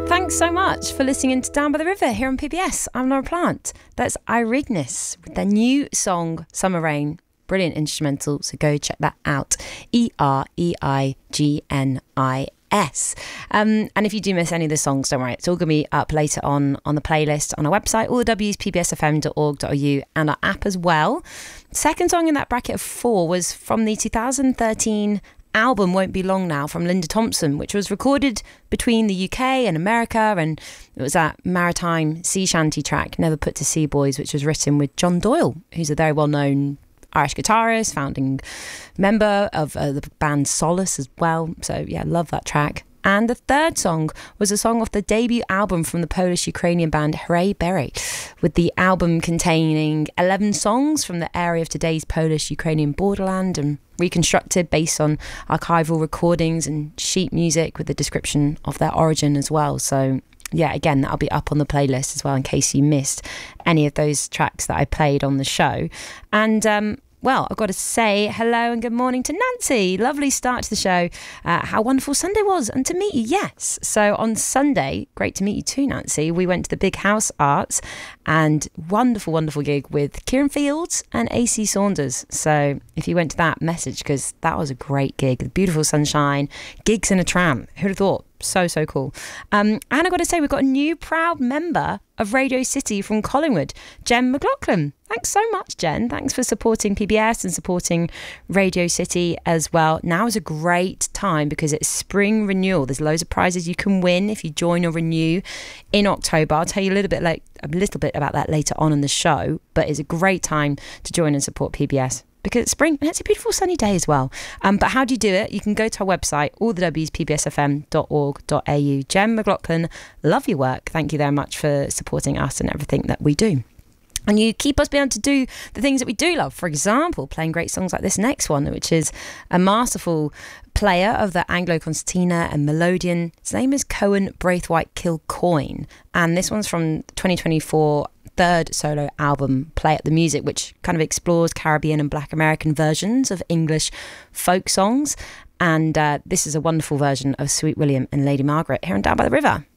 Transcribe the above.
Thanks so much for listening to Down by the River here on PBS. I'm Laura Plant. That's Irignis with their new song, Summer Rain. Brilliant instrumental, so go check that out. EREIGNIS. And if you do miss any of the songs, don't worry, it's all going to be up later on the playlist on our website, all the W's, pbsfm.org.au, and our app as well. Second song in that bracket of 4 was from the 2013 album Won't Be Long Now from Linda Thompson, which was recorded between the UK and America, and it was that maritime sea shanty track, Never Put to Sea Boys, which was written with John Doyle, who's a very well-known Irish guitarist, founding member of the band Solace as well. So yeah, love that track. And the third song was a song off the debut album from the Polish-Ukrainian band Hooray Berry, with the album containing 11 songs from the area of today's Polish-Ukrainian borderland and reconstructed based on archival recordings and sheet music with a description of their origin as well. So yeah, again, that'll be up on the playlist as well in case you missed any of those tracks that I played on the show. And well, I've got to say hello and good morning to Nancy. Lovely start to the show. How wonderful Sunday was, and to meet you, yes. So on Sunday, great to meet you too, Nancy. We went to the Big House Arts and wonderful, wonderful gig with Kieran Fields and AC Saunders. So if you went to that, message, because that was a great gig. The beautiful sunshine, gigs in a tram. Who'd have thought? So cool. And I've got to say, we've got a new proud member of Radio City from Collingwood, Jen McLaughlin. Thanks so much, Jen. Thanks for supporting PBS and supporting Radio City as well. Now is a great time because it's spring renewal. There's loads of prizes you can win if you join or renew in October. I'll tell you a little bit about that later on in the show, but it's a great time to join and support PBS. Because it's spring and it's a beautiful sunny day as well. But how do you do it? You can go to our website, all the W's, pbsfm.org.au. Jen McLaughlin, love your work. Thank you very much for supporting us and everything that we do. And you keep us being able to do the things that we do love. For example, playing great songs like this next one, which is a masterful player of the Anglo-concertina and melodeon. His name is Cohen Braithwaite Kilcoyne. And this one's from 2024 third solo album, Play Up the Music, which kind of explores Caribbean and Black American versions of English folk songs. And this is a wonderful version of Sweet William and Lady Margaret here on Down by the River.